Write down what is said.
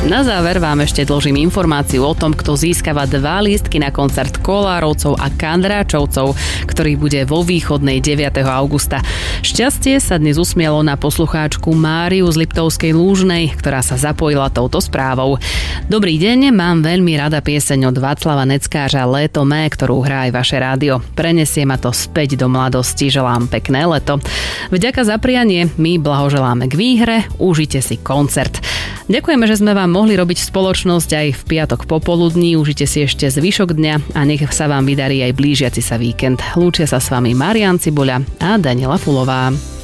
Na záver vám ešte dlžím informáciu o tom, kto získava 2 lístky na koncert Kolárovcov a Kandráčovcov, ktorý bude vo Východnej 9. augusta. Šťastie sa dnes usmielo na poslucháčku Máriu z Liptovskej Lúžnej, ktorá sa zapojila touto správou. Dobrý deň, mám veľmi rada pieseň od Václava Neckářa Léto mé, ktorú hrá aj vaše rádio. Prenesie ma to späť do mladosti, želám pekné leto. Vďaka za prianie, my blahoželáme k výhre, užite si koncert. Ďakujeme, že sme vám mohli robiť spoločnosť aj v piatok popoludní. Užite si ešte zvyšok dňa a nech sa vám vydarí aj blížiaci sa víkend. Lúčia sa s vami Marián Cibuľa a Daniela Fulová.